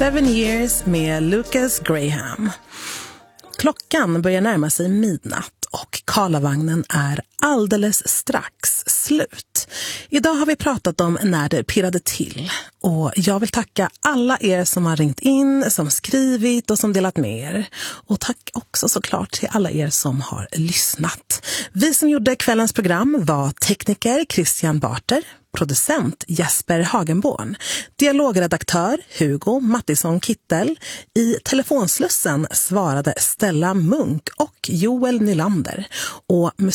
7 Years med Lucas Graham. Klockan börjar närma sig midnatt och Karlavagnen är alldeles strax slut. Idag har vi pratat om när det pirrade till och jag vill tacka alla er som har ringt in, som skrivit och som delat med er. Och tack också såklart till alla er som har lyssnat. Vi som gjorde kvällens program var tekniker Christian Barter, producent Jesper Hagenborn, dialogredaktör Hugo Mattisson Kittel, i telefonslussen svarade Stella Munk och Joel Nylander och